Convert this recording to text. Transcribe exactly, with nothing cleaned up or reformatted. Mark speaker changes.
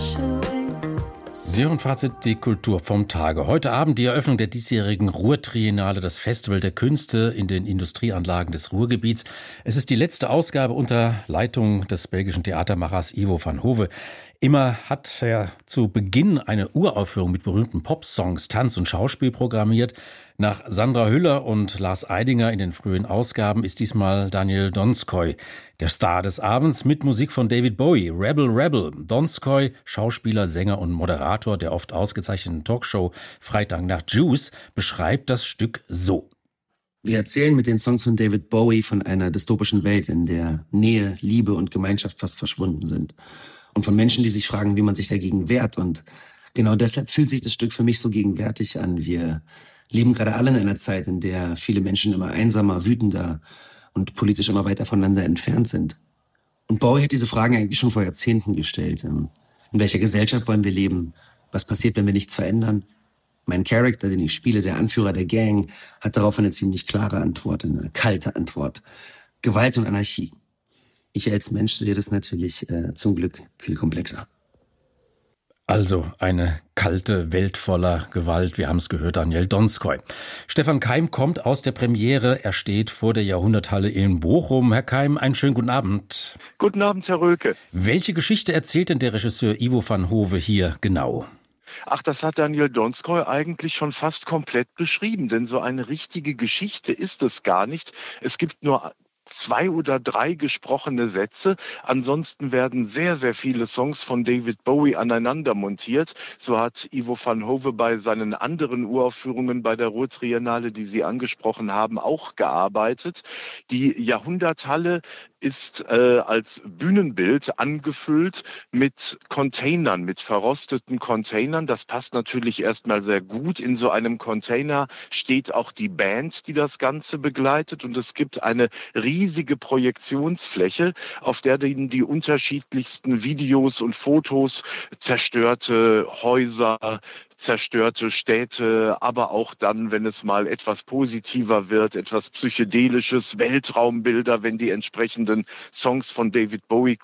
Speaker 1: Sie hören Fazit, die Kultur vom Tage. Heute Abend die Eröffnung der diesjährigen Ruhr-Triennale, das Festival der Künste in den Industrieanlagen des Ruhrgebiets. Es ist die letzte Ausgabe unter Leitung des belgischen Theatermachers Ivo van Hove. Immer hat er zu Beginn eine Uraufführung mit berühmten Popsongs, Tanz und Schauspiel programmiert. Nach Sandra Hüller und Lars Eidinger in den frühen Ausgaben ist diesmal Daniel Donskoy der Star des Abends mit Musik von David Bowie, Rebel Rebel. Donskoy, Schauspieler, Sänger und Moderator der oft ausgezeichneten Talkshow Freitag nach Juice, beschreibt das Stück so.
Speaker 2: Wir erzählen mit den Songs von David Bowie von einer dystopischen Welt, in der Nähe, Liebe und Gemeinschaft fast verschwunden sind. Und von Menschen, die sich fragen, wie man sich dagegen wehrt. Und genau deshalb fühlt sich das Stück für mich so gegenwärtig an. Wir leben gerade alle in einer Zeit, in der viele Menschen immer einsamer, wütender und politisch immer weiter voneinander entfernt sind. Und Bowie hat diese Fragen eigentlich schon vor Jahrzehnten gestellt. In welcher Gesellschaft wollen wir leben? Was passiert, wenn wir nichts verändern? Mein Charakter, den ich spiele, der Anführer der Gang, hat darauf eine ziemlich klare Antwort, eine kalte Antwort. Gewalt und Anarchie. Ich als Mensch sehe das natürlich äh, zum Glück viel komplexer.
Speaker 1: Also eine kalte Welt voller Gewalt, wir haben es gehört, Daniel Donskoy. Stefan Keim kommt aus der Premiere, er steht vor der Jahrhunderthalle in Bochum. Herr Keim, einen schönen guten Abend.
Speaker 3: Guten Abend, Herr Röhlke.
Speaker 1: Welche Geschichte erzählt denn der Regisseur Ivo van Hove hier genau?
Speaker 3: Ach, das hat Daniel Donskoy eigentlich schon fast komplett beschrieben, denn so eine richtige Geschichte ist es gar nicht. Es gibt nur zwei oder drei gesprochene Sätze. Ansonsten werden sehr, sehr viele Songs von David Bowie aneinander montiert. So hat Ivo van Hove bei seinen anderen Uraufführungen bei der Ruhr-Triennale, die Sie angesprochen haben, auch gearbeitet. Die Jahrhunderthalle ist äh, als Bühnenbild angefüllt mit Containern, mit verrosteten Containern. Das passt natürlich erstmal sehr gut. In so einem Container steht auch die Band, die das Ganze begleitet. Und es gibt eine riesige Projektionsfläche, auf der die, die unterschiedlichsten Videos und Fotos, zerstörte Häuser, zerstörte Städte, aber auch dann, wenn es mal etwas positiver wird, etwas Psychedelisches, Weltraumbilder, wenn die entsprechenden Songs von David Bowie